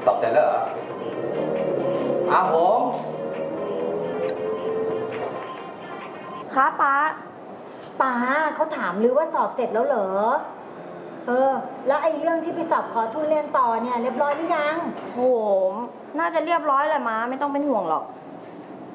สอบเสร็จแล้วเหรออาหงคะป้าเขาถามลือว่าสอบเสร็จแล้วเหรอแล้วไอ้เรื่องที่ไปสอบขอทุนเรียนต่อเนี่ยเรียบร้อยหรือยังโอ้โหน่าจะเรียบร้อยแหละม้าไม่ต้องเป็นห่วงหรอก